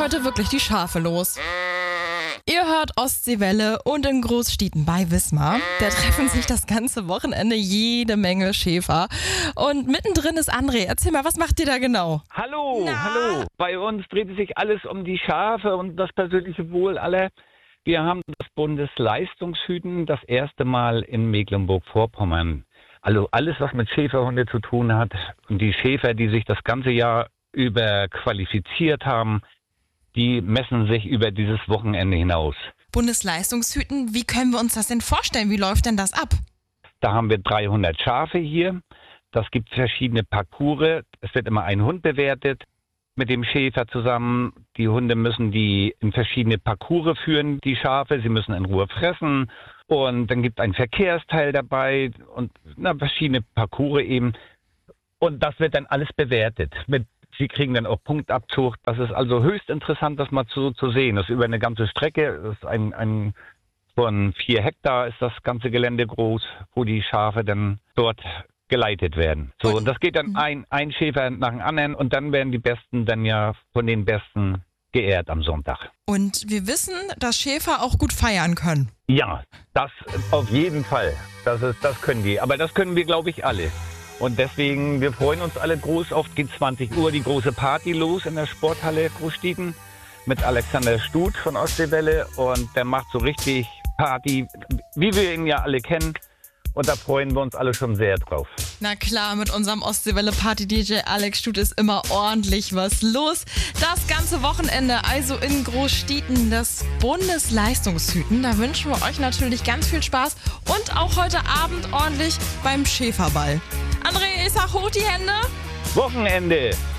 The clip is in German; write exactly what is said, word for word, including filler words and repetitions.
heute wirklich die Schafe los. Ihr hört Ostseewelle und in Großstieten bei Wismar. Da treffen sich das ganze Wochenende jede Menge Schäfer. Und mittendrin ist André. Erzähl mal, was macht ihr da genau? Hallo, Na? hallo. Bei uns dreht sich alles um die Schafe und das persönliche Wohl aller. Wir haben das Bundesleistungshüten das erste Mal in Mecklenburg-Vorpommern. Also alles, was mit Schäferhunde zu tun hat und die Schäfer, die sich das ganze Jahr über qualifiziert haben, die messen sich über dieses Wochenende hinaus. Bundesleistungshüten, wie können wir uns das denn vorstellen? Wie läuft denn das ab? Da haben wir dreihundert Schafe hier. Das gibt verschiedene Parcours. Es wird immer ein Hund bewertet mit dem Schäfer zusammen. Die Hunde müssen die in verschiedene Parcours führen, die Schafe. Sie müssen in Ruhe fressen. Und dann gibt es ein Verkehrsteil dabei und na, verschiedene Parcours eben. Und das wird dann alles bewertet. Mit, sie kriegen dann auch Punktabzug. Das ist also höchst interessant, das mal zu, zu sehen. Das ist über eine ganze Strecke. Das ist ein, ein von vier Hektar ist das ganze Gelände groß, wo die Schafe dann dort geleitet werden. So, und das geht dann ein, ein Schäfer nach dem anderen und dann werden die Besten dann ja von den Besten geehrt am Sonntag. Und wir wissen, dass Schäfer auch gut feiern können. Ja, das auf jeden Fall. Das ist, das können die. Aber das können wir, glaube ich, alle. Und deswegen, wir freuen uns alle groß. Oft geht zwanzig Uhr die große Party los in der Sporthalle Großstieten mit Alexander Stut von Ostseewelle. Und der macht so richtig Party, wie wir ihn ja alle kennen. Und da freuen wir uns alle schon sehr drauf. Na klar, mit unserem Ostseewelle-Party-D J Alex Stut ist immer ordentlich was los. Das ganze Wochenende also in Großstieten, das Bundesleistungshüten. Da wünschen wir euch natürlich ganz viel Spaß und auch heute Abend ordentlich beim Schäferball. André, ich sag hoch die Hände. Wochenende!